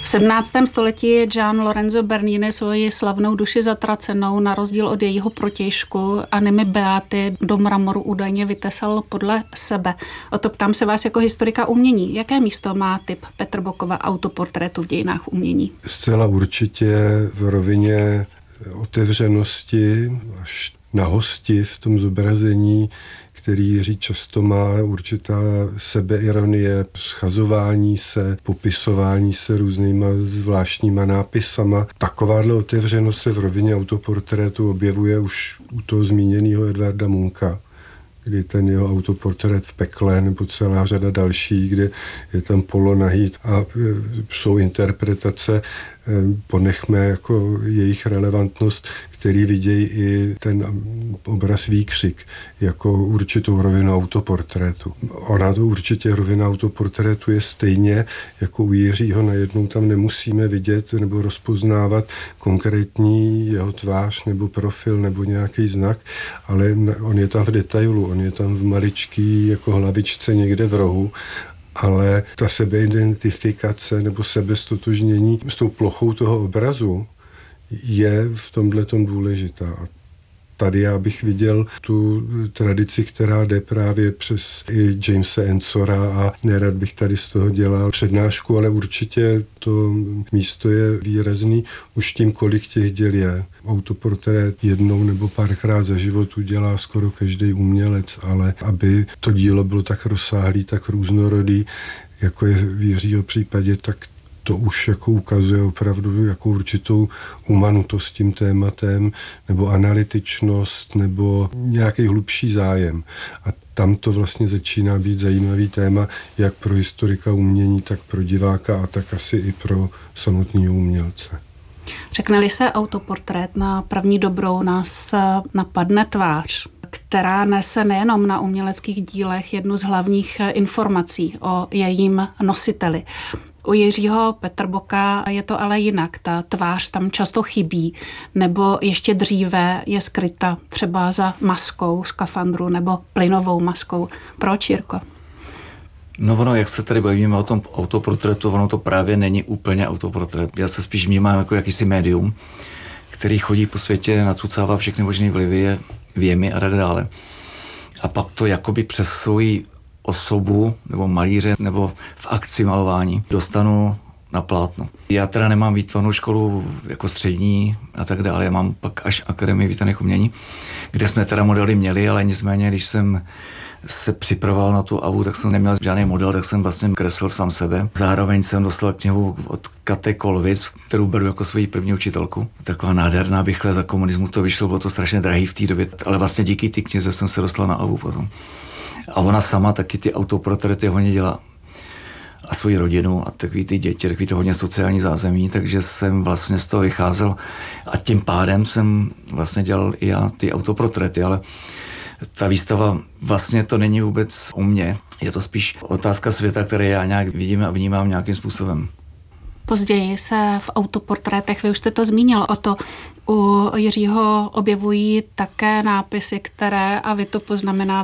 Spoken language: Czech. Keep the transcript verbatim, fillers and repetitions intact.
V sedmnáctém století Gian Lorenzo Bernini svoji slavnou Duši zatracenou na rozdíl od jejího protějšku Animy Beaty do mramoru údajně vytesal podle sebe. O to ptám se vás jako historika umění. Jaké místo má typ Peterbokova autoportrétu v dějinách umění? Zcela určitě v rovině otevřenosti až na hosti v tom zobrazení, který Jiří často má určitá sebeironie, schazování se, popisování se různýma zvláštníma nápisama. Takováhle otevřenost se v rovině autoportrétu objevuje už u toho zmíněného Edvarda Munka, kdy ten jeho autoportrét v pekle nebo celá řada další, kde je tam polonahý a jsou interpretace, ponechme jako jejich relevantnost, který vidějí i ten obraz Výkřik jako určitou rovinu autoportrétu. Ona to určitě rovina autoportrétu je stejně jako u Jiřího, najednou tam nemusíme vidět nebo rozpoznávat konkrétní jeho tvář nebo profil nebo nějaký znak, ale on je tam v detailu, on je tam v maličký jako hlavičce někde v rohu, ale ta sebeidentifikace nebo sebestotožnění s tou plochou toho obrazu je v tomhletom důležitá. Tady já bych viděl tu tradici, která jde právě přes i Jamesa Ensora a nerad bych tady z toho dělal přednášku, ale určitě to místo je výrazný už tím, kolik těch děl je. Autoportrét jednou nebo párkrát za život udělá skoro každý umělec, ale aby to dílo bylo tak rozsáhlý, tak různorodý, jako je v Jiřího případě, tak to už jako ukazuje opravdu jako určitou umanutost tím tématem, nebo analytičnost, nebo nějaký hlubší zájem. A tam to vlastně začíná být zajímavý téma, jak pro historika umění, tak pro diváka a tak asi i pro samotného umělce. Řekne-li se autoportrét, na první dobrou nás napadne tvář, která nese nejenom na uměleckých dílech jednu z hlavních informací o jejím nositeli. U Jiřího Peterboka je to ale jinak. Ta tvář tam často chybí, nebo ještě dříve je skryta třeba za maskou skafandru nebo plynovou maskou. Proč, Jirko? No ono, jak se tady bavíme o tom autoportrétu, ono to právě není úplně autoportrét. Já se spíš vnímám jako jakýsi médium, který chodí po světě, nacucává všechny možné vlivy, věmy a tak dále. A pak to jakoby přes svoji osobu nebo malíře nebo v akci malování dostanu na plátno. Já teda nemám výtvarnou školu jako střední a tak dále, já mám pak až Akademii výtvarných umění, kde jsme teda modely měli, ale nicméně, když jsem se připravoval na tu avu, tak jsem neměl žádný model, tak jsem vlastně kreslil sám sebe. Zároveň jsem dostal knihu od Katy Kolvic, kterou beru jako svoji první učitelku. Taková nádherná bychle za komunismu to vyšlo, bylo to strašně drahý v té době, ale vlastně díky té knize jsem se dostal na avu potom. A ona sama taky ty autoportréty hodně dělá. A svoji rodinu a takový ty děti, takový to hodně sociální zázemí, takže jsem vlastně z toho vycházel a tím pádem jsem vlastně dělal i já ty autoportréty, ale ta výstava vlastně to není vůbec o mně, je to spíš otázka světa, který já nějak vidím a vnímám nějakým způsobem. Později se v autoportrétech, vy už jste to zmínil, o to u Jiřího objevují také nápisy, které, a vy to poznamenáváte,